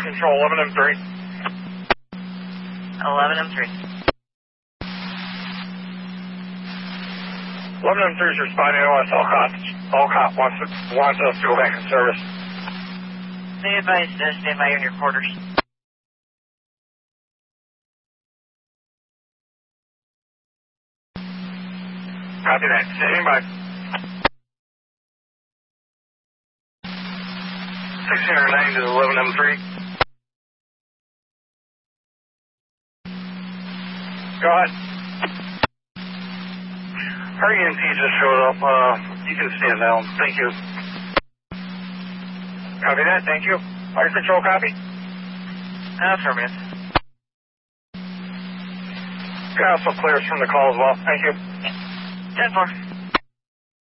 Control, 11M3. 11M3. 11M3 is responding to us. All cop wants us to go back in service. Be advised, stand by in your quarters. Copy that. Standing by. 1609 to 11M3. Go ahead. Our EMT just showed up. You can stand down. Thank you. Copy that. Thank you. Fire control, copy? Affirmative. Can also clear us from the call as well. Thank you. 10-4.